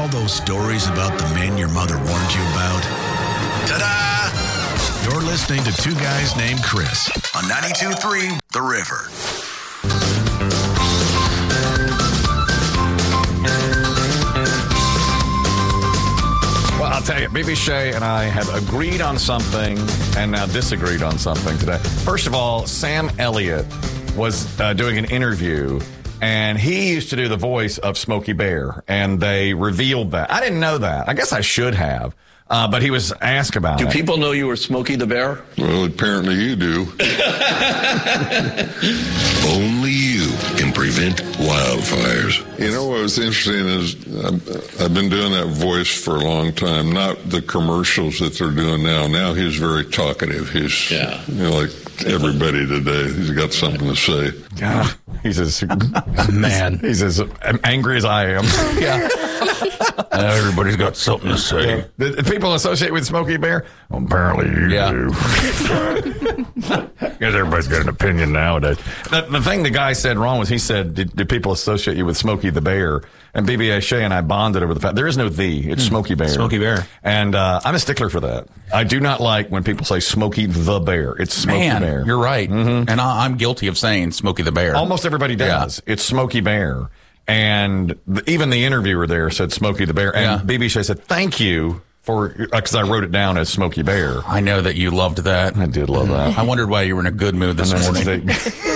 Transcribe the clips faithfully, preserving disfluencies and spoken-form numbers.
those stories about the men your mother warned you about? Ta-da! You're listening to Two Guys Named Chris on ninety-two point three The River. Well, I'll tell you, B B Shea and I have agreed on something and now disagreed on something today. First of all, Sam Elliott was uh, doing an interview, and he used to do the voice of Smokey Bear, and they revealed that. I didn't know that. I guess I should have, uh, but he was asked about do it. Do people know you were Smokey the Bear? Well, apparently you do. Only you can prevent wildfires. You know what was interesting is I've, I've been doing that voice for a long time, not the commercials that they're doing now. Now he's very talkative. He's, yeah. you know, like everybody today. He's got something to say. God, he's as man. He's as angry as I am. Yeah. Everybody's got something to say. Yeah. The, the people associate with Smokey Bear? Well, apparently you yeah. do. Because everybody's got an opinion nowadays. The, the thing the guy said wrong was he said, did, do people associate you with Smokey the Bear? And B B Shea and I bonded over the fact there is no the. It's mm. Smokey Bear. Smokey Bear. And uh, I'm a stickler for that. I do not like when people say Smokey the Bear. It's Smokey Man, Bear. You're right. Mm-hmm. And I, I'm guilty of saying Smokey the Bear. Almost everybody does. Yeah. It's Smokey Bear. And the, even the interviewer there said Smokey the Bear. And yeah. B B Shea said, thank you for, because I wrote it down as Smokey Bear. I know that you loved that. I did love that. I wondered why you were in a good mood this morning.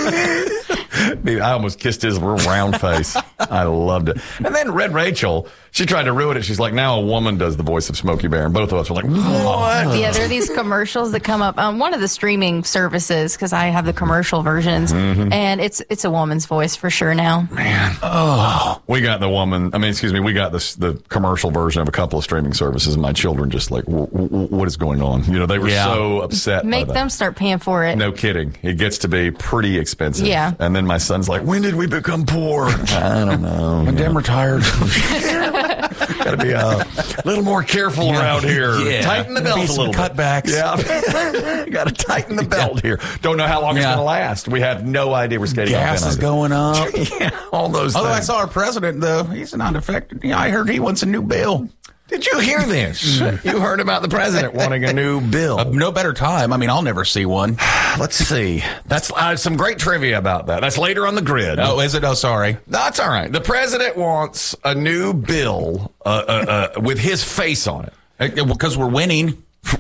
I almost kissed his round face. I loved it. And then Red Rachel, she tried to ruin it. She's like, now a woman does the voice of Smokey Bear. And both of us were like, what? Yeah, there are these commercials that come up on one of the streaming services, because I have the commercial versions, mm-hmm. and it's it's a woman's voice for sure now. Man. Oh. We got the woman, I mean, excuse me, we got this, the commercial version of a couple of streaming services, and my children just like, w- w- what is going on? You know, they were yeah. so upset. Make them start paying for it. No kidding. It gets to be pretty expensive. Yeah. And then my son's like, when did we become poor? I don't know. When Dem retired. Got to be a little more careful yeah. around here. Yeah. Tighten the belt a little cutbacks. bit. Yeah. Got to tighten the belt here. Don't know how long yeah. it's going to last. We have no idea. We're skating Gas is going up. Yeah, all those Although things. I saw our president, though. He's not affected. Yeah, I heard he wants a new bill. Did you hear this? You heard about the president wanting a new bill. Uh, no better time. I mean, I'll never see one. Let's see. That's uh, some great trivia about that. That's later on the grid. Oh, is it? Oh, sorry. That's all right. The president wants a new bill uh, uh, uh, with his face on it. Because we're winning. Duh.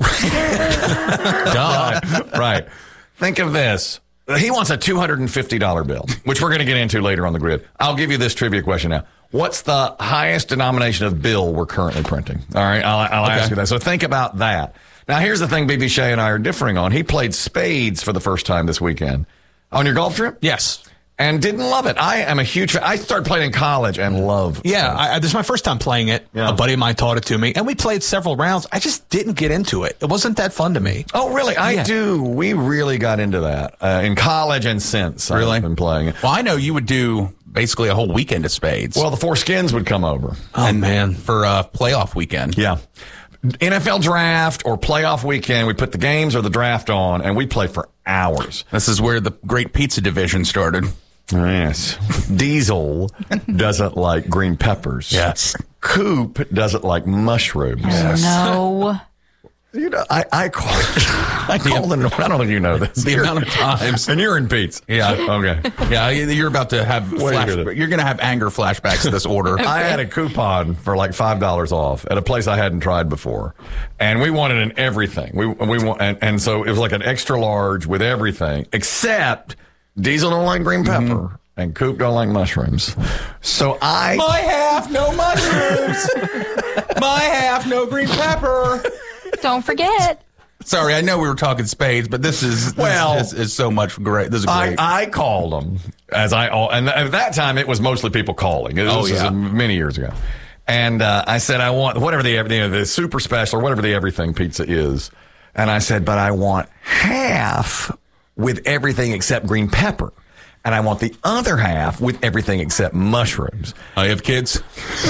Right, right. Think of this. He wants a two hundred fifty dollars bill, which we're going to get into later on the grid. I'll give you this trivia question now. What's the highest denomination of bill we're currently printing? All right, I'll, I'll okay. ask you that. So think about that. Now, here's the thing B B Shea and I are differing on. He played spades for the first time this weekend. On your golf trip? Yes. And didn't love it. I am a huge fan. I started playing in college and love Yeah, I, this is my first time playing it. Yeah. A buddy of mine taught it to me, and we played several rounds. I just didn't get into it. It wasn't that fun to me. Oh, really? I yeah. do. We really got into that uh, in college and since. Really? I've been playing it. Well, I know you would do basically a whole weekend of spades. Well, the Four Skins would come over. Oh, and man. For a playoff weekend. Yeah. N F L draft or playoff weekend, we put the games or the draft on, and we play for hours. This is where the great pizza division started. Yes. Diesel doesn't like green peppers. Yes. Coop doesn't like mushrooms. Yes. No. You know, I, I call, I call the, I don't know if you know this. The amount of times. And you're in Pete's. Yeah. Okay. Yeah, you're about to have, flash, you you're going to have anger flashbacks to this order. I had a coupon for like five dollars off at a place I hadn't tried before. And we wanted an everything. We, we want, and, and so it was like an extra large with everything, except Diesel don't like green pepper. Mm-hmm. And Coop don't like mushrooms. So I... My half, no mushrooms. My half, no green pepper. Don't forget. Sorry, I know we were talking spades, but this is this well, is, is so much great. This is great. I, I called them as I and at that time it was mostly people calling. This oh yeah, was many years ago. And uh, I said I want whatever the you know, the super special or whatever the everything pizza is. And I said, but I want half with everything except green pepper. And I want the other half with everything except mushrooms. I have kids.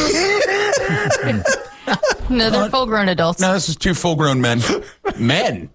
No, they're full-grown adults. No, this is two full-grown men. Men.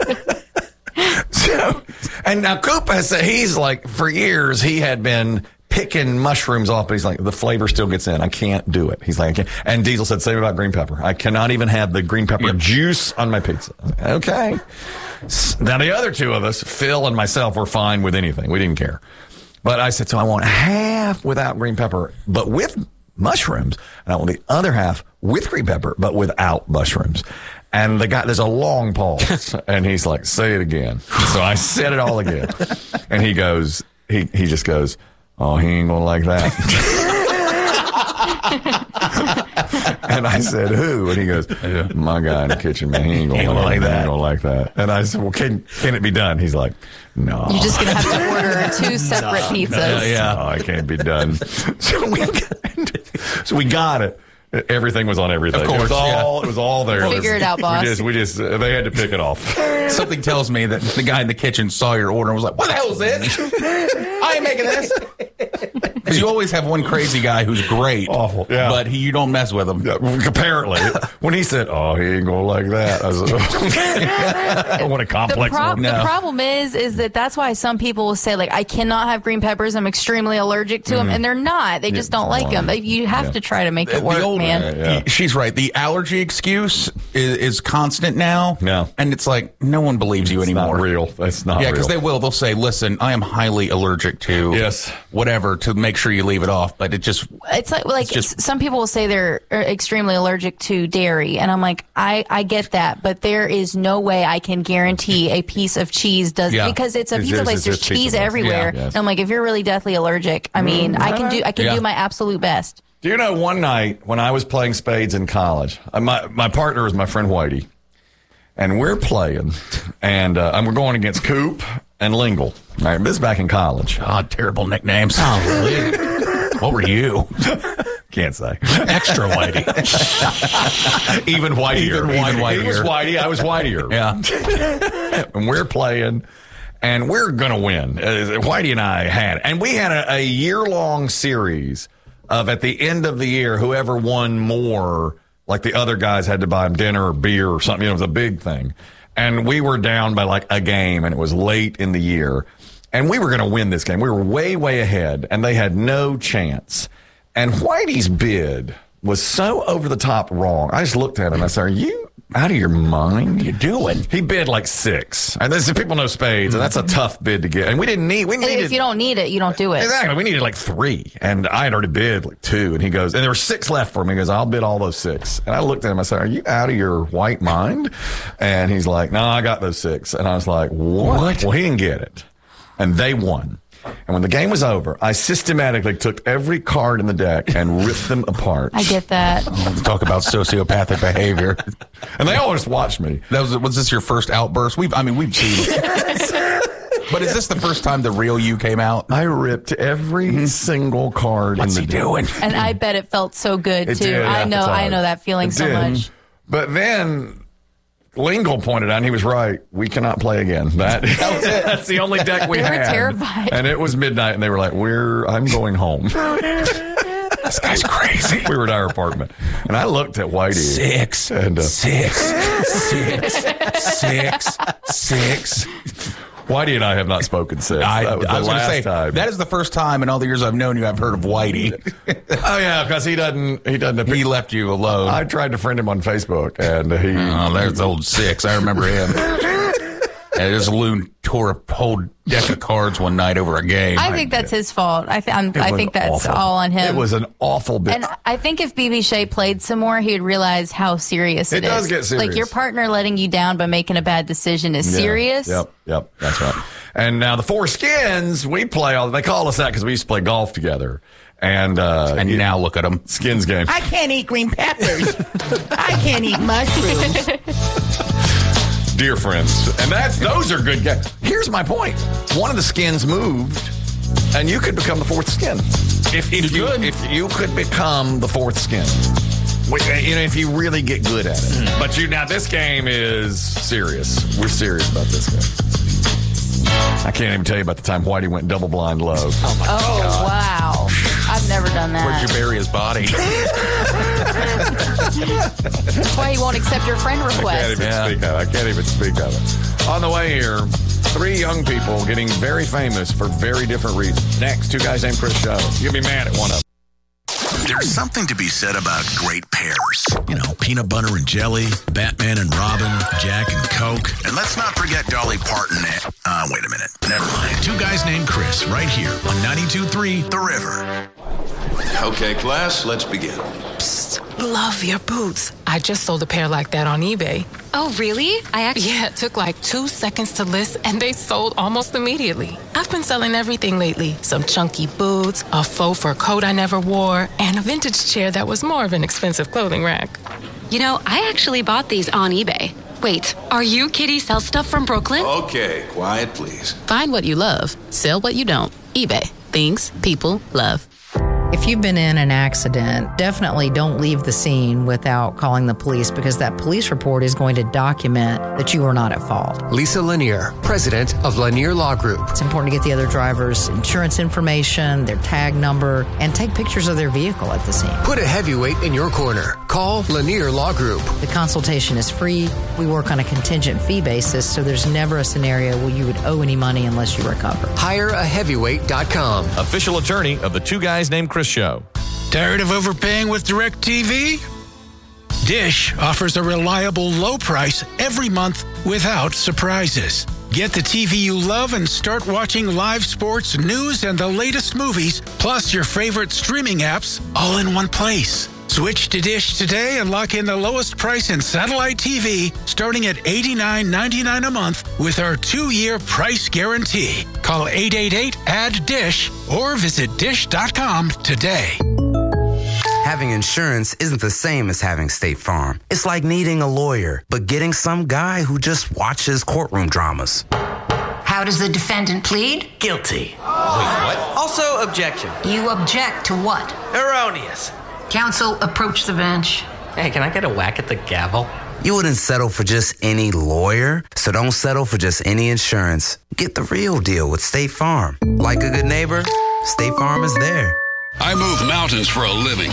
So, and now Coop has said he's like, for years, he had been picking mushrooms off, but he's like, the flavor still gets in. I can't do it. He's like, I can't. And Diesel said, same about green pepper. I cannot even have the green pepper yep. juice on my pizza. Okay. Now, the other two of us, Phil and myself, were fine with anything. We didn't care. But I said, so I want half without green pepper, but with mushrooms. And I want the other half with green pepper, but without mushrooms. And the guy, there's a long pause. And he's like, say it again. So I said it all again. And he goes, he, he just goes, oh, he ain't going to like that. And I said, who? And he goes, my guy in the kitchen, man, he ain't going to like that. He ain't gonna like that. And I said, well, can can it be done? He's like, no. You're just going to have to order two separate no, pizzas. No, yeah, no, it can't be done. so, we got, so we got it. Everything was on everything. Of course, it was all yeah. it was all there. Figure it out, boss. We just, we just uh, they had to pick it off. Something tells me that the guy in the kitchen saw your order and was like, "What the hell is this? I ain't making this." Because you always have one crazy guy who's great, awful, yeah. but he, you don't mess with him. Yeah, apparently, when he said, "Oh, he ain't gonna like that," I was like, "I don't want a complex." The, prob- one. the No. problem is, is that that's why some people will say, like, I cannot have green peppers. I'm extremely allergic to mm. them, and they're not. They just yeah, don't like them. You have yeah. to try to make it work, old, man. Yeah, yeah. She's right. The allergy excuse is, is constant now. Yeah. And it's like, no one believes you it's anymore. Not real. That's not yeah, real. because they will. They'll say, listen, I am highly allergic to yes. whatever to make sure you leave it off. But it just. It's like, like it's just, some people will say they're extremely allergic to dairy. And I'm like, I, I get that. But there is no way I can guarantee a piece of cheese does. Yeah. Because it's a It's- pizza it's- place. it's There's just pizza cheese place. everywhere. Yeah. Yes. And I'm like, if you're really deathly allergic, I mean, Mm, I can do I can yeah. do my absolute best. Do you know one night when I was playing spades in college, uh, my, my partner was my friend Whitey, and we're playing, and, uh, and we're going against Coop and Lingle. All right, this is back in college. God, terrible nicknames. Oh, really? What were you? Can't say. Extra Whitey. Even whitier. Even Even whitier. He was whitey, I was whitier. Yeah. And we're playing, and we're going to win. Uh, Whitey and I had, and we had a, a year-long series of at the end of the year, whoever won more, like the other guys had to buy them dinner or beer or something. You know, it was a big thing. And we were down by like a game, and it was late in the year. And we were going to win this game. We were way, way ahead, and they had no chance. And Whitey's bid was so over the top wrong. I just looked at him and I said, are you out of your mind? What are you doing? He bid like six. And this, people know spades, and that's a tough bid to get. And we didn't need, we needed. If you don't need it, you don't do it. Exactly. We needed like three. And I had already bid like two. And he goes, and there were six left for me. He goes, I'll bid all those six. And I looked at him. I said, are you out of your white mind? And he's like, no, I got those six. And I was like, what? what? Well, he didn't get it. And they won. And when the game was over, I systematically took every card in the deck and ripped them apart. I get that. Talk about sociopathic behavior. And they always watched me. That was was this your first outburst? We've I mean we've seen it. But is this the first time the real you came out? I ripped every mm-hmm. single card What's in the he doing? deck. And I bet it felt so good It too. did, I at know the time. I know that feeling It so did. much. But then Lingle pointed out, and he was right. We cannot play again. That, that was it. That's the only deck we They were had. terrified. And it was midnight, and they were like, "We're. I'm going home." This guy's crazy. We were at our apartment, and I looked at Whitey. Six, and, uh, six, six, six, six. Whitey and I have not spoken since. I, that was the I was going to last say time. that is the first time in all the years I've known you I've heard of Whitey. Oh yeah, because he doesn't. He doesn't. He left you alone. I tried to friend him on Facebook, and he. Oh, there's old Six. I remember him. And this loon tore a whole deck of cards one night over a game. I think that's his fault. I, th- I'm, It I was think that's awful. all on him. It was an awful bit. And I think if B B Shea played some more, he'd realize how serious It it is. does get serious. Like your partner letting you down by making a bad decision is Yeah. serious. Yep, yep, that's right. And now the Four Skins, we play all. They call us that because we used to play golf together. And uh, And now look at him. Skins game. I can't eat green peppers. I can't eat mushrooms. Dear friends, and that's those are good games. Here's my point: one of the skins moved, and you could become the fourth skin. If, if you, could. if you could become the fourth skin, We- you know, if you really get good at it. Mm. But you now, this game is serious. We're serious about this game. I can't even tell you about the time Whitey went double blind low. Oh, wow. I've never done that. Where'd you bury his body? That's why he won't accept your friend I can't request. even Yeah. speak of it. I can't even speak of it. On the way here, Three young people getting very famous for very different reasons. Next, Two Guys Named Chris show. You'll be mad at one of them. There's something to be said about great pairs. You know, peanut butter and jelly, Batman and Robin, Jack and Coke. And let's not forget Dolly Parton and... Uh, wait a minute. Never mind. Two Guys Named Chris, right here on ninety-two point three The River. Okay, class, let's begin. Psst, love your boots. I just sold a pair like that on eBay. Oh, really? I actually... Yeah, it took like two seconds to list, and they sold almost immediately. I've been selling everything lately. Some chunky boots, a faux fur coat I never wore, and a vintage chair that was more of an expensive clothing rack. You know, I actually bought these on eBay. Wait, are you Kitty Sell Stuff from Brooklyn? Okay, quiet, please. Find what you love. Sell what you don't. eBay. Things people love. If you've been in an accident, definitely don't leave the scene without calling the police, because that police report is going to document that you were not at fault. Lisa Lanier, president of Lanier Law Group. It's important to get the other driver's insurance information, their tag number, and take pictures of their vehicle at the scene. Put a heavyweight in your corner. Call Lanier Law Group. The consultation is free. We work on a contingent fee basis, so there's never a scenario where you would owe any money unless you recover. hire a heavyweight dot com. Official attorney of the Two Guys Named Chris show. Tired of overpaying with DirecTV? Dish offers a reliable low price every month without surprises. Get the T V you love and start watching live sports, news, and the latest movies, plus your favorite streaming apps, all in one place. Switch to Dish today and lock in the lowest price in satellite T V, starting at eighty-nine ninety-nine a month with our two-year price guarantee. Call eight eight eight, A D D D I S H or visit dish dot com today. Having insurance isn't the same as having State Farm. It's like needing a lawyer, but getting some guy who just watches courtroom dramas. How does the defendant plead? Guilty. Wait, what? Also, objection. You object to what? Erroneous. Counsel, approach the bench. Hey, can I get a whack at the gavel? You wouldn't settle for just any lawyer, so don't settle for just any insurance. Get the real deal with State Farm. Like a good neighbor, State Farm is there. I move mountains for a living.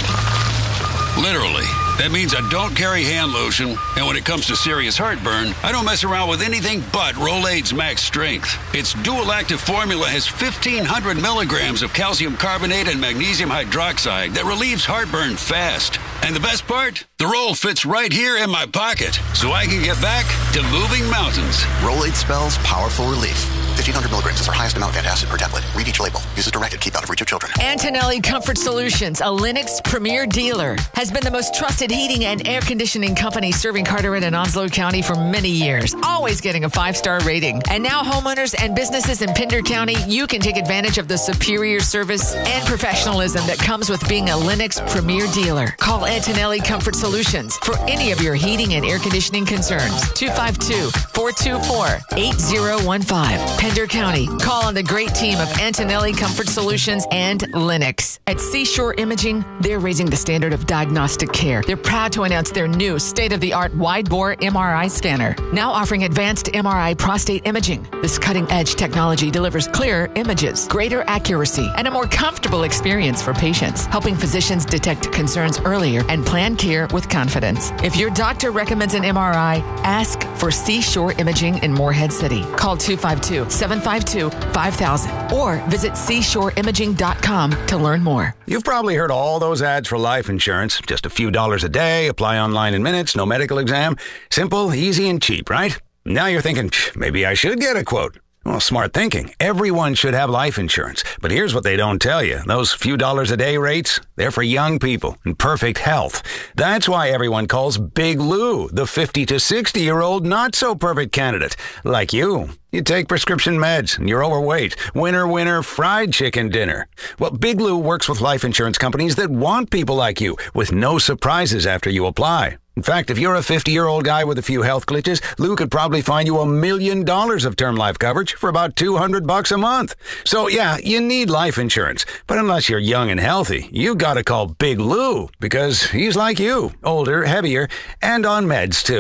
Literally. That means I don't carry hand lotion, and when it comes to serious heartburn, I don't mess around with anything but Rolaids Max Strength. Its dual-active formula has fifteen hundred milligrams of calcium carbonate and magnesium hydroxide that relieves heartburn fast. And the best part? The roll fits right here in my pocket, so I can get back to moving mountains. Rolaids spells powerful relief. fifteen hundred milligrams is our highest amount of antacid per tablet. Read each label. Use as directed. Keep out of reach of children. Antonelli Comfort Solutions, a Lennox premier dealer, has been the most trusted heating and air conditioning company serving Carteret and Onslow County for many years, always getting a five-star rating. And now homeowners and businesses in Pender County, you can take advantage of the superior service and professionalism that comes with being a Lennox premier dealer. Call Antonelli Comfort Solutions for any of your heating and air conditioning concerns. two five two, four two four, eight zero one five. Pender County. Call on the great team of Antonelli Comfort Solutions and Lennox. At Seashore Imaging, they're raising the standard of diagnostic care. They're proud to announce their new state-of-the-art wide-bore M R I scanner, now offering advanced M R I prostate imaging. This cutting-edge technology delivers clearer images, greater accuracy, and a more comfortable experience for patients, helping physicians detect concerns earlier and plan care with confidence. If your doctor recommends an M R I, ask for Seashore Imaging in Morehead City. Call two five two, seven five two, five thousand or visit seashore imaging dot com to learn more. You've probably heard all those ads for life insurance. Just a few dollars a day, apply online in minutes, no medical exam. Simple, easy, and cheap, right? Now you're thinking, maybe I should get a quote. Well, smart thinking. Everyone should have life insurance. But here's what they don't tell you. Those few dollars a day rates, they're for young people in perfect health. That's why everyone calls Big Lou the fifty to sixty-year-old not-so-perfect candidate. Like you. You take prescription meds and you're overweight. Winner, winner, fried chicken dinner. Well, Big Lou works with life insurance companies that want people like you with no surprises after you apply. In fact, if you're a fifty-year-old guy with a few health glitches, Lou could probably find you a million dollars of term life coverage for about two hundred bucks a month. So yeah, you need life insurance. But unless you're young and healthy, you gotta call Big Lou because he's like you, older, heavier, and on meds too.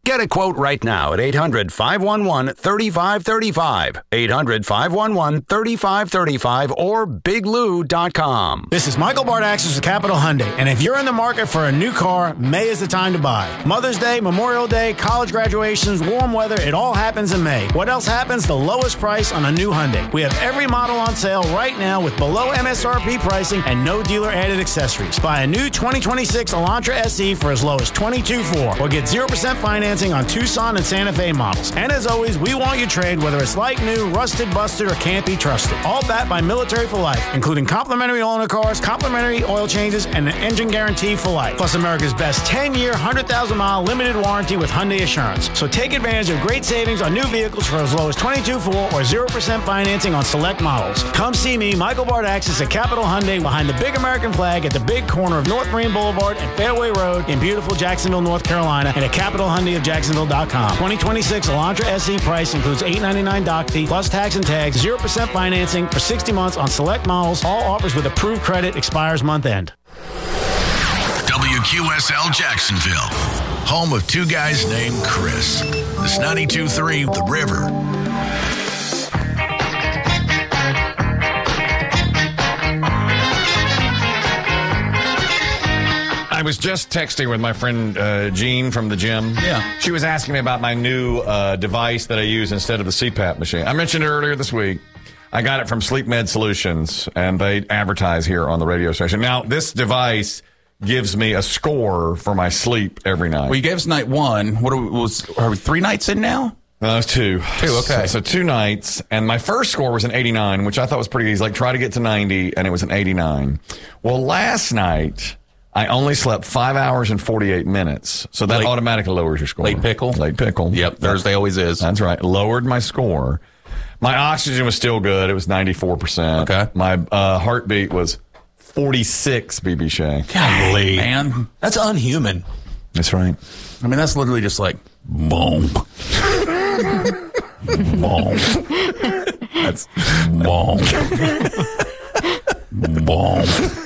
Get a quote right now at eight hundred, five one one, three five three five, eight hundred, five one one, three five three five, or big lou dot com. This is Michael Bardaxis with Capital Hyundai, and if you're in the market for a new car, May is the time to buy. Mother's Day, Memorial Day, college graduations, warm weather, it all happens in May. What else happens? The lowest price on a new Hyundai. We have every model on sale right now with below M S R P pricing and no dealer-added accessories. Buy a new twenty twenty-six Elantra S E for as low as twenty-two thousand four hundred dollars or get zero percent financing on Tucson and Santa Fe models. And as always, we want your trade, whether it's like new, rusted, busted, or can't be trusted. All backed by Military for Life, including complimentary oil in the cars, complimentary oil changes, and an engine guarantee for life. Plus America's best ten-year, one hundred thousand mile limited warranty with Hyundai Assurance. So take advantage of great savings on new vehicles for as low as twenty-two thousand four hundred dollars or zero percent financing on select models. Come see me, Michael Bardaxis at Capital Hyundai, behind the big American flag at the big corner of North Marine Boulevard and Fairway Road in beautiful Jacksonville, North Carolina, and at Capital Hyundai of Jacksonville dot com. twenty twenty-six Elantra S E price includes eight hundred ninety-nine dollars doc fee plus tax and tags, zero percent financing for sixty months on select models. All offers with approved credit, expires month end. W Q S L Jacksonville, home of two guys named Chris. This ninety-two point three The River. I was just texting with my friend uh, Jean from the gym. Yeah. She was asking me about my new uh, device that I use instead of the C PAP machine. I mentioned it earlier this week. I got it from Sleep Med Solutions, and they advertise here on the radio station. Now, this device gives me a score for my sleep every night. Well, you gave us night one. What are we, was, are we three nights in now? No, it's two. Two, okay. So, so two nights, and my first score was an eighty-nine, which I thought was pretty easy. Like, try to get to ninety, and it was an eighty-nine. Well, last night, I only slept five hours and forty-eight minutes, so that late, automatically lowers your score. Late pickle? Late pickle. Yep, Thursday always is. That's right. Lowered my score. My oxygen was still good. It was ninety-four percent. Okay. My uh, heartbeat was forty-six, B B Shay. Golly, man. That's unhuman. That's right. I mean, that's literally just like, boom. Boom. That's boom. Boom.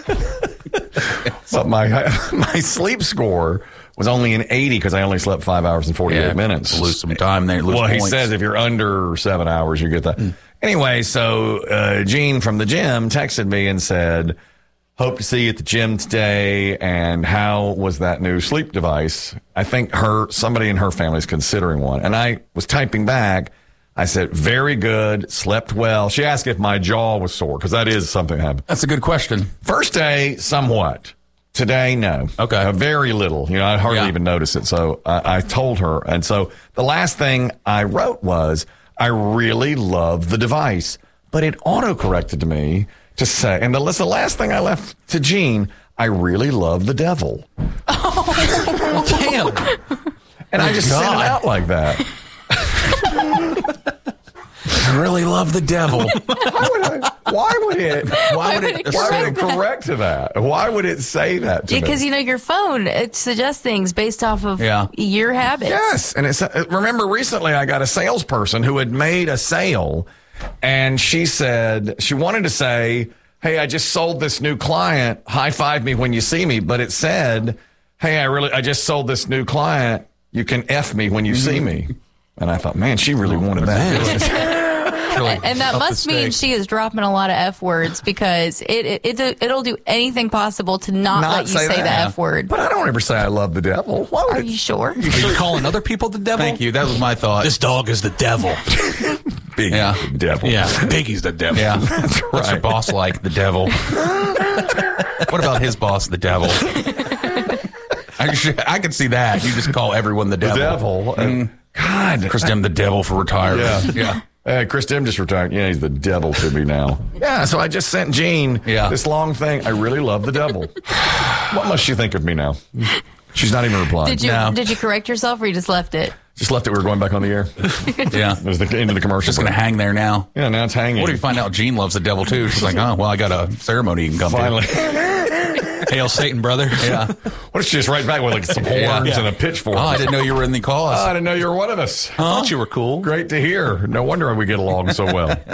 But my my sleep score was only an eighty because I only slept five hours and forty-eight yeah, minutes. Lose some time there. Lose well, points. He says if you're under seven hours, you get that. Mm. Anyway, so uh, Jean from the gym texted me and said, hope to see you at the gym today. And how was that new sleep device? I think her somebody in her family is considering one. And I was typing back. I said, very good, slept well. She asked if my jaw was sore, because that is something that happened. That's a good question. First day, somewhat. Today, no. Okay. Uh, very little. You know, I hardly yeah. even notice it. So uh, I told her. And so the last thing I wrote was, I really love the device. But it auto-corrected to me to say, and the, the last thing I left to Jean, I really love the devil. Oh, damn. And oh, I just God. sent it out like that. I really love the devil. Why would, I, why would it? Why, Why would would it? it Why would it correct correct to that? Why would it say that? To because me? you know your phone it suggests things based off of yeah. your habits. Yes, and it's remember recently I got a salesperson who had made a sale, and she said she wanted to say, "Hey, I just sold this new client. High five me when you see me," but it said, "Hey, I really I just sold this new client. You can F me when you mm-hmm. see me." And I thought, man, she really wanted that. And, and that must mean she is dropping a lot of F words because it, it, it, it'll do anything possible to not, not let you say, say the F word. But I don't ever say I love the devil. Why would Are it? you sure? Are you calling other people the devil? Thank you. That was my thought. This dog is the devil. Big yeah. the devil. Yeah, Biggie's the devil. Yeah. That's right. What's your boss like? The devil. What about his boss, the devil? I, should, I could see that. You just call everyone the devil. The devil. Mm. God. Chris Dim, the devil for retirement. Yeah. yeah. Uh, Chris Dim just retired. Yeah, he's the devil to me now. Yeah, so I just sent Jean yeah. this long thing. I really love the devil. What must she think of me now? She's not even replying. Did you no. Did you correct yourself or you just left it? Just left it. We were going back on the air. Yeah. It was the end of the commercial. It's going to hang there now. Yeah, now it's hanging. What if you find out Jean loves the devil too? She's like, oh, well, I got a ceremony you can come Finally. to. Hail Satan, brother. Yeah. What if she just right back with like some horns yeah. and a pitchfork? Oh, I didn't know you were in the cause. Oh, I didn't know you were one of us. Huh? I thought you were cool. Great to hear. No wonder we get along so well.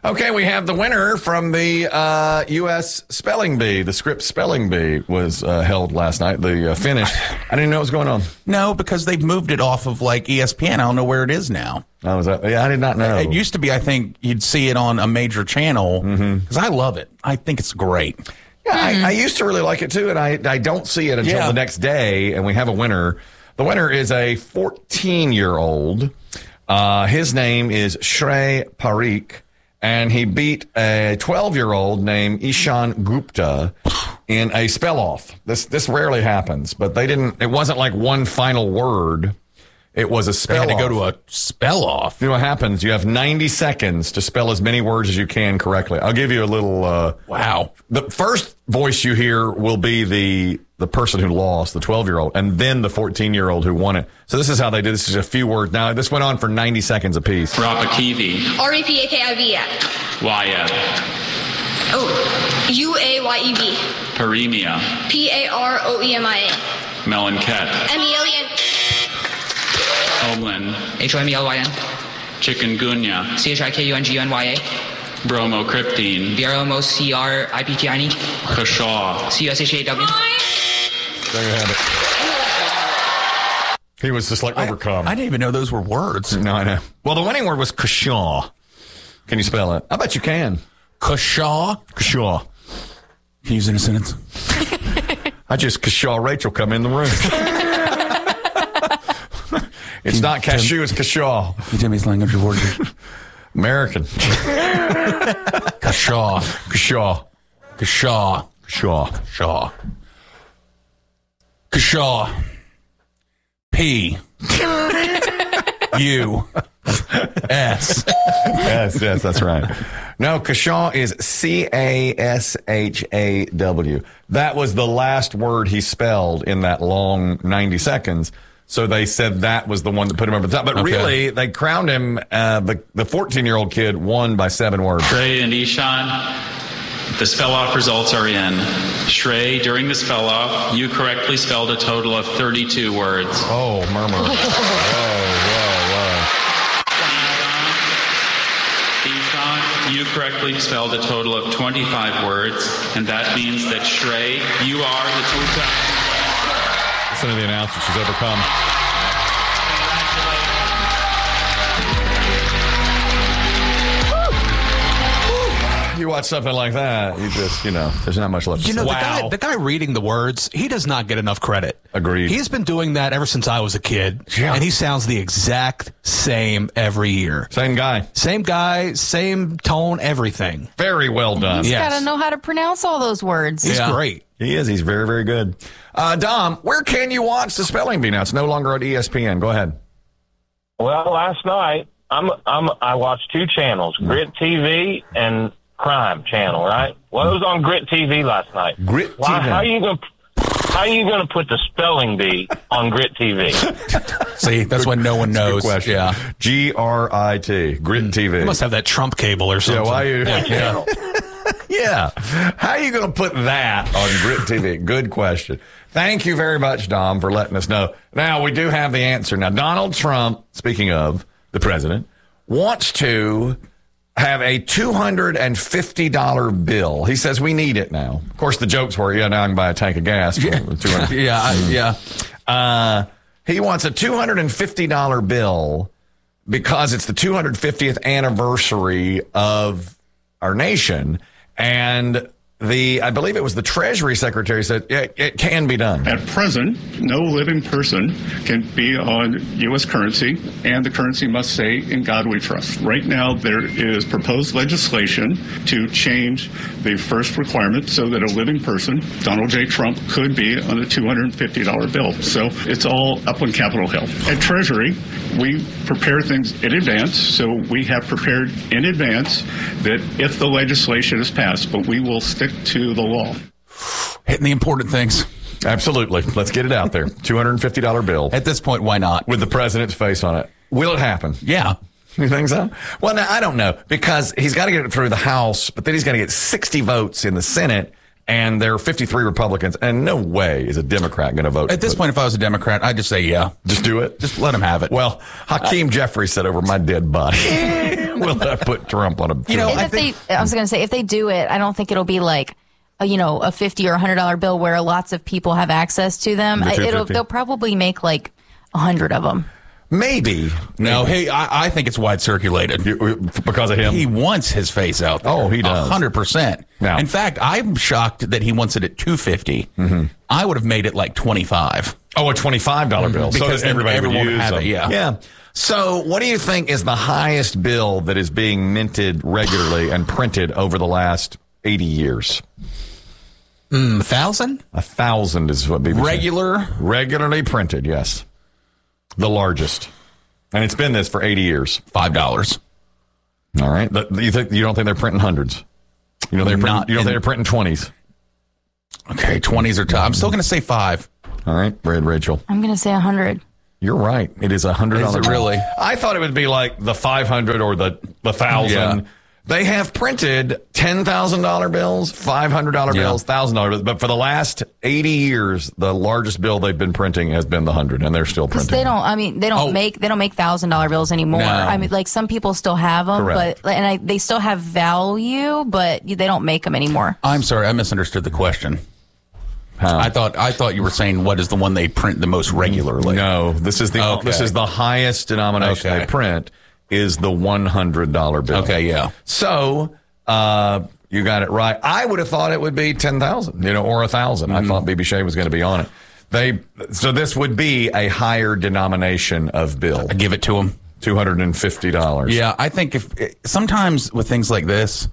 Okay, we have the winner from the uh, U S Spelling Bee. The Scripps Spelling Bee was uh, held last night. The uh, finish. I didn't know what was going on. No, because they've moved it off of like E S P N. I don't know where it is now. Oh, is that? Yeah, I did not know. It used to be, I think, you'd see it on a major channel because mm-hmm. I love it. I think it's great. Yeah, mm-hmm. I, I used to really like it too, and I, I don't see it until yeah. the next day, and we have a winner. The winner is a fourteen-year-old. Uh, his name is Shrey Parikh. And he beat a twelve-year-old named Ishan Gupta in a spell-off. This this rarely happens, but they didn't. It wasn't like one final word. It was a spell-off. They had to go to a spell-off. You know what happens? You have ninety seconds to spell as many words as you can correctly. I'll give you a little. Uh, wow. The first voice you hear will be the the person who lost, the twelve-year-old, and then the fourteen-year-old who won it. So this is how they do. This is a few words. Now this went on for ninety seconds apiece. Rapakivi. R E P A K I V. Y F. Oh, U A Y E V. Paremia. P A R O E M I A. Melanket. M E L E N. Homeland. H O M E L Y N. Chikungunya. C H I K U N G U N Y A. Bromocriptine. B R O M O C R I P T I N E. Kashaw. C U S H A W. There you have it. He was just like overcome. I, I didn't even know those were words. No, I know. Well, the winning word was Kashaw. Can you spell it? I bet you can. Kashaw? Kashaw. Can you use it in a sentence? I just Kashaw Rachel come in the room. It's you not cashew, tell, it's Kashaw. You tell me his language of origin. American. Kashaw. Kashaw. Kashaw. Kashaw. Kashaw. Kashaw. P. U. S. Yes, yes, that's right. No, Kashaw is C A S H A W. That was the last word he spelled in that long ninety seconds. So they said that was the one that put him over the top. But okay. really, they crowned him, uh, the, the fourteen-year-old kid won by seven words. Shrey and Ishan, the spell-off results are in. Shrey, during the spell-off, you correctly spelled a total of thirty-two words. Oh, murmur. Whoa, whoa, whoa. Ishan, you correctly spelled a total of twenty-five words, and that means that Shrey, you are the two-time... Listen to the announcer. She's overcome. You watch something like that, you just, you know, there's not much left to You know, say. the, Wow. guy, the guy reading the words, he does not get enough credit. Agreed. He's been doing that ever since I was a kid. Yeah. And he sounds the exact same every year. Same guy. Same guy, same tone, everything. Very well done. He's Yes. got to know how to pronounce all those words. He's Yeah. great. He is. He's very, very good. Uh, Dom, where can you watch the Spelling Bee now? It's no longer on E S P N. Go ahead. Well, last night I'm I'm I watched two channels, Grit T V and Crime Channel. Right? Well, it was on Grit T V last night. Grit Why, T V. How are you going? How are you going to put the Spelling Bee on Grit T V? See, that's when no one knows. Question. Yeah. G R I T. Grit T V. He must have that Trump cable or something. Yeah, why you? What channel? Yeah. How are you going to put that on Grit T V? Good question. Thank you very much, Dom, for letting us know. Now, we do have the answer. Now, Donald Trump, speaking of the president, wants to have a two hundred fifty dollars bill. He says we need it now. Of course, the jokes were, yeah, now I can buy a tank of gas for two hundred. Yeah, I- yeah. Uh, he wants a two hundred fifty dollars bill because it's the two hundred fiftieth anniversary of our nation. And the, I believe it was the Treasury Secretary said it, it can be done. At present, no living person can be on U S currency, and the currency must say, "In God we trust." Right now, there is proposed legislation to change the first requirement so that a living person, Donald J. Trump, could be on a two hundred fifty dollars bill. So it's all up on Capitol Hill. At Treasury, we prepare things in advance, so we have prepared in advance that if the legislation is passed, but we will stick to the law. Hitting the important things. Absolutely. Let's get it out there. two hundred fifty dollars bill. At this point, why not? With the president's face on it. Will it happen? Yeah. You think so? Well, now, I don't know, because he's got to get it through the House, but then he's got to get sixty votes in the Senate, and there are fifty-three Republicans, and no way is a Democrat going to vote. At this point, if I was a Democrat, I'd just say, yeah. Just do it? Just let him have it. Well, Hakeem Jeffries said over my dead body. will that put Trump on a? You know, if they, I was going to say, if they do it, I don't think it'll be like, a, you know, a fifty or a hundred dollar bill where lots of people have access to them. The It'll, they'll probably make like a hundred of them. Maybe. No, hey, I, I think it's wide circulated. Because of him? He wants his face out there. Oh, he does. one hundred percent. Now. In fact, I'm shocked that he wants it at two hundred fifty dollars. Mm-hmm. I would have made it like twenty-five dollars. Oh, a twenty-five dollar Mm-hmm. bill. Because so that everybody would everyone would use have them. it, yeah. Yeah. So what do you think is the highest bill that is being minted regularly and printed over the last eighty years? Mm, a thousand? A thousand is what B B Regular? Regularly printed, yes. The largest. And it's been this for eighty years. Five dollars. All right. You think you don't think they're printing hundreds? You know they're printing, Not you don't in- think they're printing twenties? Okay, twenties are tough. I'm still going to say five. All right, Red Rachel. I'm going to say a hundred. You're right. It is a hundred Is dollar it bill. really? I thought it would be like the five hundred or the the thousand. Yeah. They have printed ten thousand dollar bills, five hundred dollar Yeah. bills, thousand dollar bills, but for the last eighty years, the largest bill they've been printing has been the hundred, and they're still Because printing. they don't, I mean, they don't Oh. make they don't make thousand dollar bills anymore. No. I mean, like some people still have them, Correct. but and I, they still have value, but they don't make them anymore. I'm sorry, I misunderstood the question. How? I thought I thought you were saying what is the one they print the most regularly? No, this is the Okay. this is the highest denomination Okay. they print is the one hundred dollar bill. Okay, yeah. So uh, you got it right. I would have thought it would be ten thousand, you know, or a thousand. Mm-hmm. I thought B B Shea was going to be on it. They so this would be a higher denomination of bill. I give it to him. Two hundred and fifty dollars. Yeah, I think if sometimes with things like this,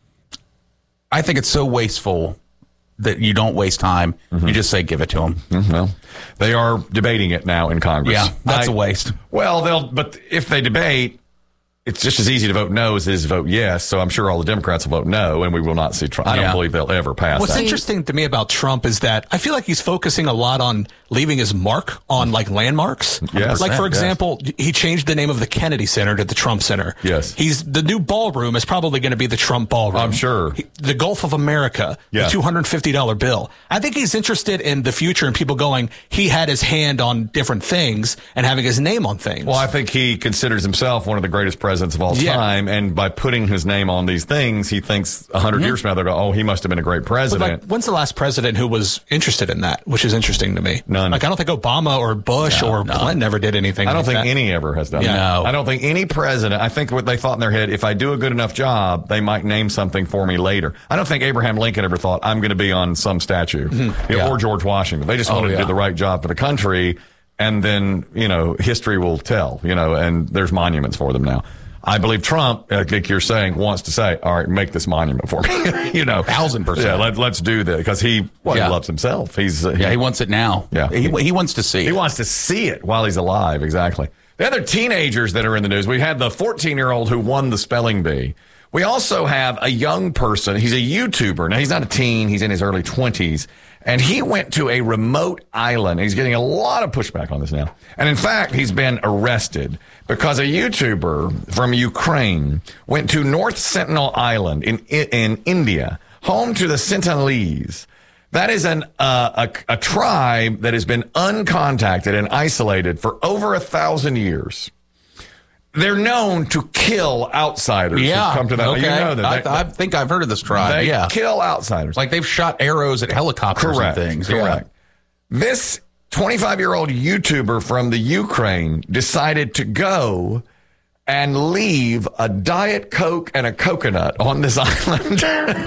I think it's so wasteful that you don't waste time. Mm-hmm. You just say give it to them. Well, they are debating it now in Congress. Yeah, that's I- a waste. Well, they'll, but if they debate, it's just as easy to vote no as it is to vote yes. So I'm sure all the Democrats will vote no, and we will not see Trump. I Yeah. don't believe they'll ever pass What's that. interesting to me about Trump is that I feel like he's focusing a lot on leaving his mark on like landmarks. Yes. Like for Yes. example, he changed the name of the Kennedy Center to the Trump Center. Yes. He's the new ballroom is probably going to be the Trump ballroom. I'm sure. He- the Gulf of America, Yeah. the two hundred fifty dollar bill. I think he's interested in the future and people going, he had his hand on different things and having his name on things. Well, I think he considers himself one of the greatest presidents of all Yeah. time, and by putting his name on these things, he thinks a 100 years from now they'll go, "Oh, he must have been a great But president." like, when's the last president who was interested in that? Which is interesting to me. None. Like, I don't think Obama or Bush No, or no. Clinton ever did anything. I don't like think that. any ever has done Yeah. that. No. I don't think any president. I think what they thought in their head, if I do a good enough job, they might name something for me later. I don't think Abraham Lincoln ever thought I'm going to be on some statue, you know, Yeah. or George Washington. They just Oh, wanted to yeah. do the right job for the country, and then you know history will tell. You know, and there's monuments for them now. I believe Trump, like you're saying, wants to say, all right, make this monument for me. you know, Thousand percent. Yeah, let, let's do that because he, well, Yeah. he loves himself. He's, uh, Yeah, he wants it now. Yeah. he, he wants to see. he it. wants to see it while he's alive. Exactly. The other teenagers that are in the news, we had the fourteen year old who won the spelling bee. We also have a young person. He's a YouTuber. Now, he's not a teen. He's in his early twenties. And he went to a remote island. He's getting a lot of pushback on this now. And in fact, he's been arrested because a YouTuber from Ukraine went to North Sentinel Island in, in India, home to the Sentinelese. That is an uh, a, a tribe that has been uncontacted and isolated for over a thousand years. They're known to kill outsiders Yeah, who come to that. okay. You know that. I, They- I think I've heard of this tribe. they yeah, kill outsiders. like they've shot arrows at helicopters Correct. and things. Correct. This twenty-five year old YouTuber from the Ukraine decided to go and leave a Diet Coke and a coconut on this island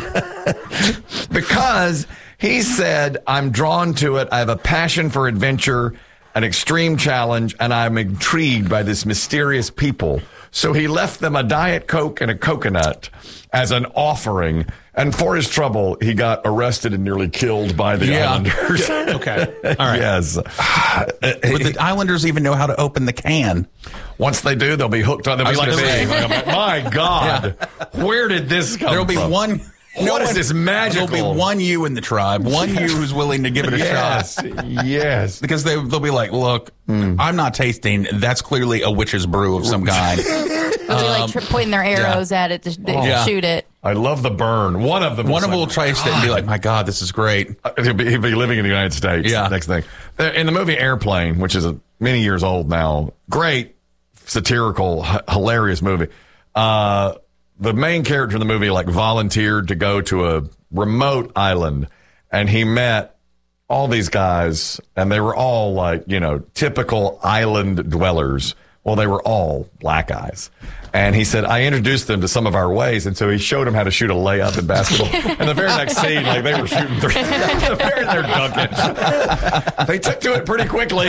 because he said, I'm drawn to it. I have a passion for adventure, an extreme challenge, and I'm intrigued by this mysterious people. So he left them a Diet Coke and a coconut as an offering. And for his trouble, he got arrested and nearly killed by the Yeah. Islanders. Okay. All right. Yes. But the Islanders even know how to open the can. Once they do, they'll be hooked on. They'll I be was like, gonna say. my God, where did this come There'll be from? one. What is this magical? There'll be one you in the tribe, one you who's willing to give it a Yes, shot. yes. Because they, they'll be like, look, I'm not tasting. That's clearly a witch's brew of some kind. They'll be like tri- pointing their arrows at it to, to Yeah. shoot it. I love the burn. One of them. One was of them like, will taste it and be like, my God, this is great. Uh, He'll be, he'll be living in the United States. Yeah. Next thing. Uh, In the movie Airplane, which is a, many years old now, great, satirical, h- hilarious movie. uh, the main character in the movie like volunteered to go to a remote island, and he met all these guys, and they were all like, you know, typical island dwellers. Well, they were all black guys. And he said, I introduced them to some of our ways. And so he showed them how to shoot a layup in basketball. And the very next scene, like they were shooting three. the very, they're dunking. They took to it pretty quickly.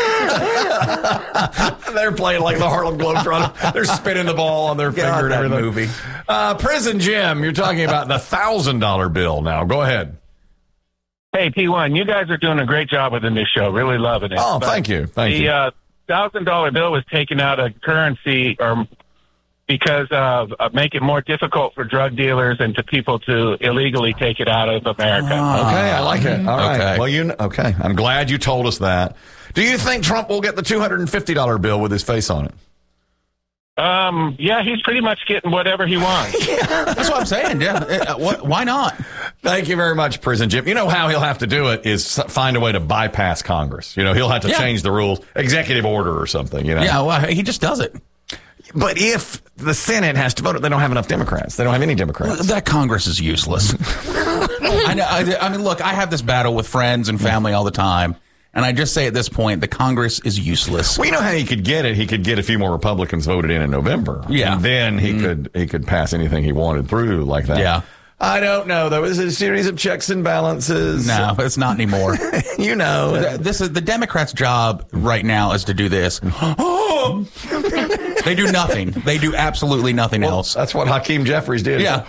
They're playing like the Harlem Globetrotters. They're spinning the ball on their finger and everything. Movie. Uh, Prison Jim, you're talking about the one thousand dollar bill now. Go ahead. Hey, P one, you guys are doing a great job with the new show. Really loving it. Oh, But thank you. Thank the, you. The uh, one thousand dollar bill was taken out of currency or because of uh, make it more difficult for drug dealers and to people to illegally take it out of America. Okay, I like it. All right. Okay. Well, you kn- okay. I'm glad you told us that. Do you think Trump will get the two hundred fifty dollar bill with his face on it? Um, yeah, he's pretty much getting whatever he wants. That's what I'm saying. Yeah. Uh, what, why not? Thank you very much, Prison Jim. You know how he'll have to do it is find a way to bypass Congress. You know, he'll have to Yeah. change the rules, executive order or something, you know. Yeah, well, he just does it. But if the Senate has to vote, they don't have enough Democrats. They don't have any Democrats. That Congress is useless. I, know, I, I mean, look, I have this battle with friends and family all the time. And I just say at this point, the Congress is useless. Well, you know how he could get it? He could get a few more Republicans voted in in November. Yeah. And then he Mm. could he could pass anything he wanted through like that. Yeah. I don't know. There was a series of checks and balances. No, it's not anymore. You know. Th- This is the Democrats' job right now is to do this. Oh! They do nothing. They do absolutely nothing Well, else. That's what Hakeem Jeffries did. Yeah.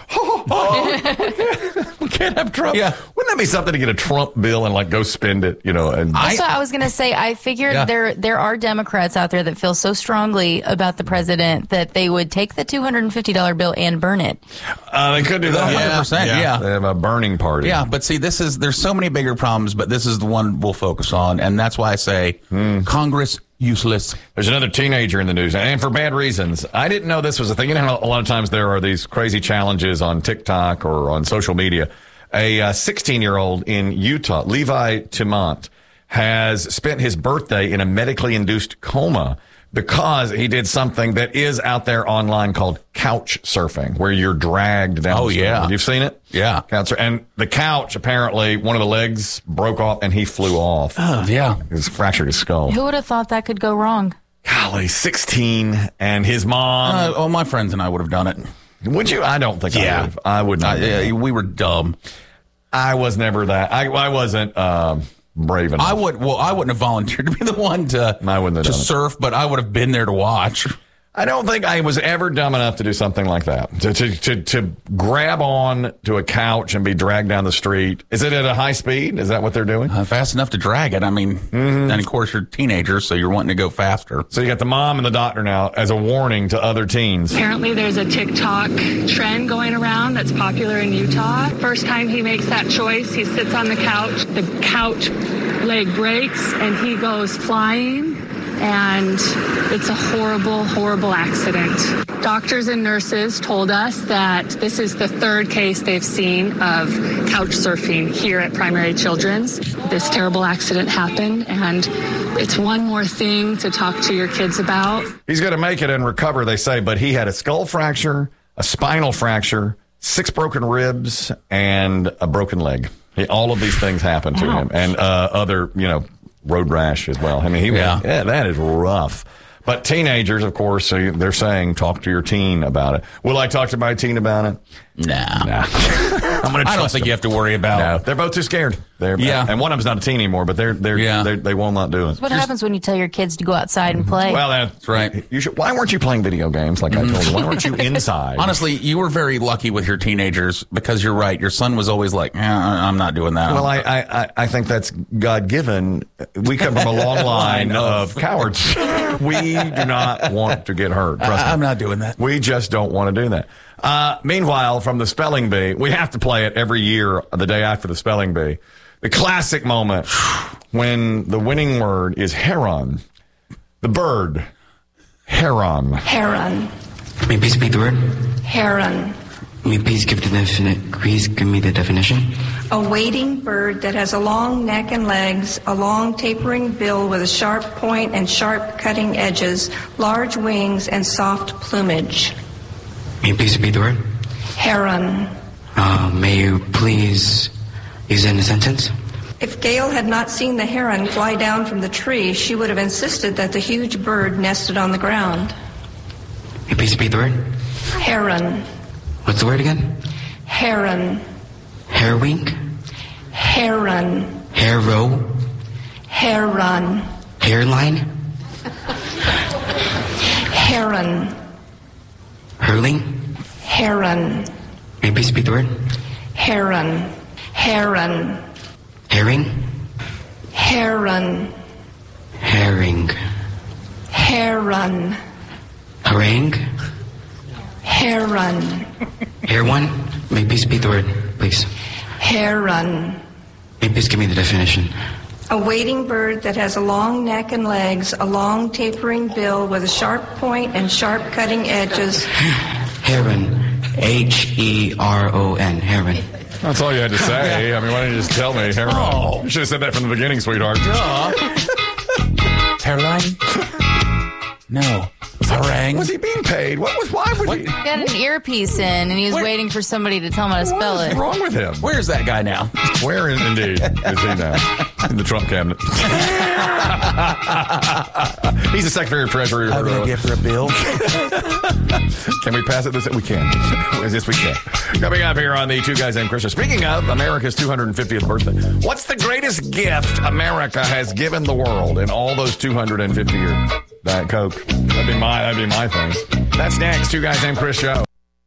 We can't have Trump. Yeah. Wouldn't that be something to get a Trump bill and like go spend it, you know? And That's what I was going to say. I figured Yeah. there there are Democrats out there that feel so strongly about the president that they would take the two hundred fifty dollar bill and burn it. uh, they could do that. one hundred percent, yeah. They have a burning party. Yeah, but see, this is there's so many bigger problems, but this is the one we'll focus on, and that's why I say Congress useless. There's another teenager in the news, and for bad reasons. I didn't know this was a thing. You know how a lot of times there are these crazy challenges on TikTok or on social media. A sixteen-year-old in Utah, Levi Timont, has spent his birthday in a medically induced coma because he did something that is out there online called couch surfing, where you're dragged down. Oh, the street. yeah. You've seen it? Yeah. Couch sur- And the couch, apparently, one of the legs broke off and he flew off. Oh, yeah. He fractured his skull. Who would have thought that could go wrong? Golly, sixteen, and his mom. Uh, oh, my friends and I would have done it. Would you? I don't think I Yeah. would have. I would not. Uh, yeah, we were dumb. I was never that. I, I wasn't um, brave enough. I would. Well, I wouldn't have volunteered to be the one to I wouldn't have to done it. surf, but I would have been there to watch. I don't think I was ever dumb enough to do something like that. To, to to to grab on to a couch and be dragged down the street. Is it at a high speed? Is that what they're doing? Uh, fast enough to drag it. I mean, and of course you're teenagers, so you're wanting to go faster. So you got the mom and the doctor now as a warning to other teens. Apparently, there's a TikTok trend going around that's popular in Utah. First time he makes that choice, he sits on the couch. The couch leg breaks and he goes flying. And it's a horrible, horrible accident. Doctors and nurses told us that this is the third case they've seen of couch surfing here at Primary Children's. This terrible accident happened, and it's one more thing to talk to your kids about. He's going to make it and recover, they say, but he had a skull fracture, a spinal fracture, six broken ribs, and a broken leg. He, all of these things happened to him, and uh, other, you know, road rash as well. I mean, he Yeah. yeah. yeah, that is rough. But teenagers, of course, so they're saying talk to your teen about it. Will I talk to my teen about it? Nah. Nah. I'm gonna I don't trust think them. you have to worry about. No, they're both too scared. They're Yeah. and one of them's not a teen anymore, but they're they're, Yeah. they're they will not do it. What happens when you tell your kids to go outside and play? Well, that's right. You should. Why weren't you playing video games like I told you? Why weren't you inside? Honestly, you were very lucky with your teenagers because you're right. Your son was always like, eh, I'm not doing that. Well, I, I, I think that's God given. We come from a long line of cowards. We do not want to get hurt. Trust me. I'm not doing that. We just don't want to do that. Uh, meanwhile, from the spelling bee, we have to play it every year, the day after the spelling bee. The classic moment when the winning word is heron. The bird. Heron. Heron. May you please repeat the word? Heron. May you please give the definite, please give me the definition? A wading bird that has a long neck and legs, a long tapering bill with a sharp point and sharp cutting edges, large wings, and soft plumage. May you please repeat the word? Heron. Uh, may you please use it in a sentence? If Gail had not seen the heron fly down from the tree, she would have insisted that the huge bird nested on the ground. May you please repeat the word? Heron. What's the word again? Heron. Hairwink? Heron. Hairrow? Heron. Hairline? Heron. Hurling? Heron. May you please repeat the word? Heron. Heron. Herring? Heron. Herring. Heron. Harangue? Heron. Hair one? May you please repeat the word, please? Heron. May you please give me the definition? A wading bird that has a long neck and legs, a long tapering bill with a sharp point and sharp cutting edges. Heron. H E R O N. Heron. That's all you had to say. I mean, why didn't you just tell me? Heron. Oh. You should have said that from the beginning, sweetheart. Hairline? No. Harangue? Was he being paid? What was? Why would he? He got an earpiece in, and he was Where- waiting for somebody to tell him how to spell What's it. wrong with him? Where's that guy now? Where in, indeed is he now? In the Trump cabinet. He's the Secretary of Treasury. I'm going to give her a bill. Can we pass it this? We can. Yes, we can. Coming up here on the Two Guys Named Chris. Speaking of America's two hundred fiftieth birthday, what's the greatest gift America has given the world in all those two hundred fifty years? Diet Coke. That'd be my. That'd be my thing. That's next. Two Guys Named Chris show.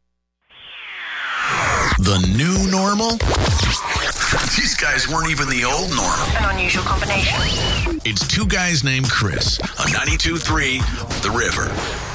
The new normal? These guys weren't even the old normal. An unusual combination. It's Two Guys Named Chris on ninety-two point three The River.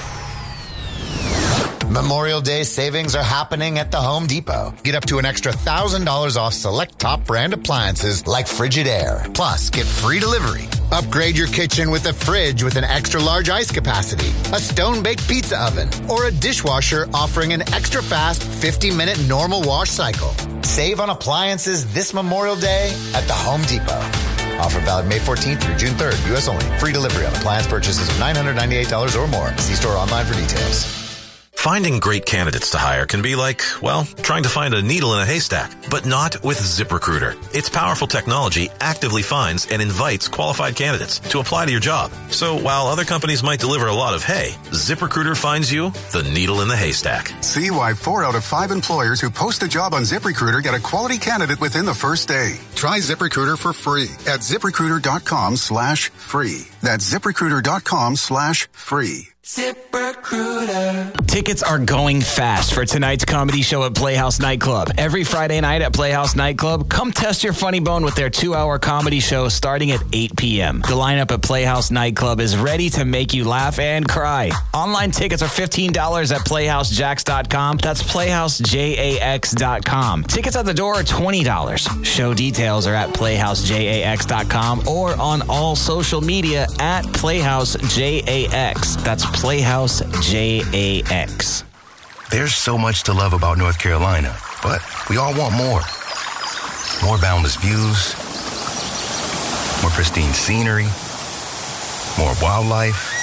Memorial Day savings are happening at the Home Depot. Get up to an extra one thousand dollars off select top brand appliances like Frigidaire. Plus, get free delivery. Upgrade your kitchen with a fridge with an extra large ice capacity, a stone-baked pizza oven, or a dishwasher offering an extra fast fifty minute normal wash cycle. Save on appliances this Memorial Day at the Home Depot. Offer valid May fourteenth through June third. U S only. Free delivery on appliance purchases of nine hundred ninety-eight dollars or more. See store online for details. Finding great candidates to hire can be like, well, trying to find a needle in a haystack, but not with ZipRecruiter. Its powerful technology actively finds and invites qualified candidates to apply to your job. So while other companies might deliver a lot of hay, ZipRecruiter finds you the needle in the haystack. See why four out of five employers who post a job on ZipRecruiter get a quality candidate within the first day. Try ZipRecruiter for free at ZipRecruiter.com slash free. That's ZipRecruiter.com slash free. ZipRecruiter. Tickets are going fast for tonight's comedy show at Playhouse Nightclub. Every Friday night at Playhouse Nightclub, come test your funny bone with their two-hour comedy show starting at eight p.m. The lineup at Playhouse Nightclub is ready to make you laugh and cry. Online tickets are fifteen dollars at playhouse jacks dot com. That's playhouse jax dot com. Tickets at the door are twenty dollars. Show details are at playhouse jax dot com or on all social media at playhouse jax. That's Playhouse jax. There's so much to love about North Carolina, but we all want more. More boundless views, more pristine scenery, more wildlife,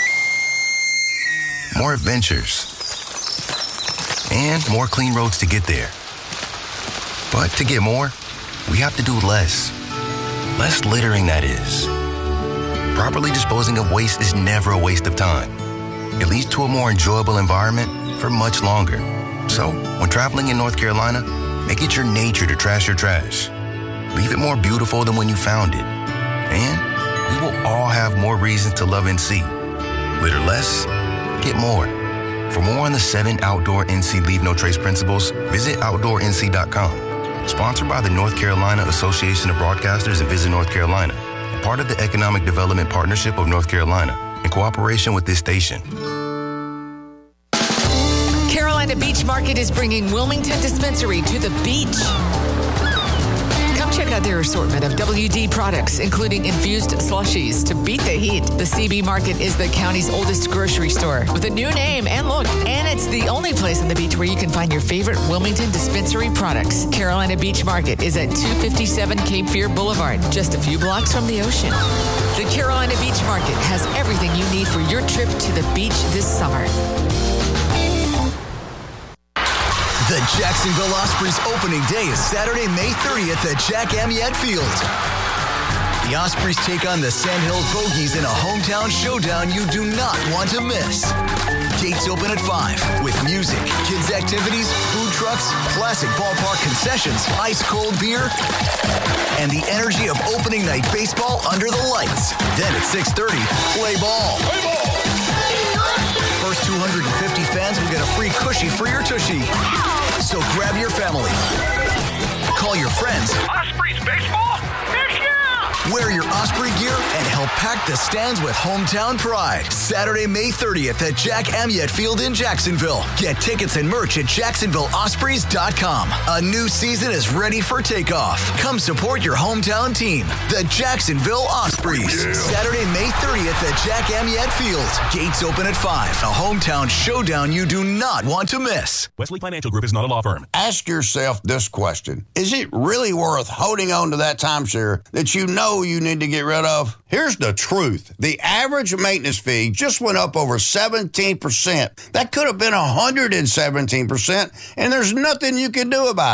more adventures, and more clean roads to get there. But to get more, we have to do less. Less littering, that is. Properly disposing of waste is never a waste of time. It leads to a more enjoyable environment for much longer. So, when traveling in North Carolina, make it your nature to trash your trash. Leave it more beautiful than when you found it. And we will all have more reasons to love N C. Litter less, get more. For more on the seven outdoor N C Leave No Trace principles, visit outdoor N C dot com. Sponsored by the North Carolina Association of Broadcasters and Visit North Carolina. Part of the Economic Development Partnership of North Carolina, in cooperation with this station. Carolina Beach Market is bringing Wilmington Dispensary to the beach. Come check out their assortment of W D products, including infused slushies to beat the heat. The C B Market is the county's oldest grocery store with a new name and look. And it's the only place on the beach where you can find your favorite Wilmington Dispensary products. Carolina Beach Market is at two fifty-seven Cape Fear Boulevard, just a few blocks from the ocean. The Carolina Beach Market has everything you need for your trip to the beach this summer. The Jacksonville Ospreys opening day is Saturday, May thirtieth at Jack Amyette Field. The Ospreys take on the Sandhills Bogies in a hometown showdown you do not want to miss. Gates open at five with music, kids' activities, food trucks, classic ballpark concessions, ice-cold beer, and the energy of opening night baseball under the lights. Then at six thirty, play ball. Play ball! First two hundred fifty fans will get a free cushy for your tushy. So grab your family. Call your friends. Ospreys baseball? Heck yeah! Wear your Osprey gear and help pack the stands with hometown pride. Saturday, May thirtieth at Jack Amyette Field in Jacksonville. Get tickets and merch at jacksonville ospreys dot com. A new season is ready for takeoff. Come support your hometown team, the Jacksonville Ospreys. Yeah. Saturday, May thirtieth at Jack Amyette Field. Gates open at five. A hometown showdown you do not want to miss. Wesley Financial Group is not a law firm. Ask yourself this question. Is it really worth holding on to that timeshare that you know you need to get rid of? Here's the truth. The average maintenance fee just went up over seventeen percent. That could have been one hundred seventeen percent, and there's nothing you can do about it.